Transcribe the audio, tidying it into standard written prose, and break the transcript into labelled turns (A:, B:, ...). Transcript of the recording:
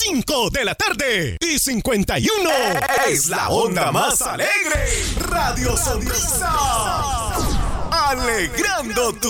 A: 5 de la tarde y 51. Es la onda más alegre. Radio Sonrisa. Alegrando tu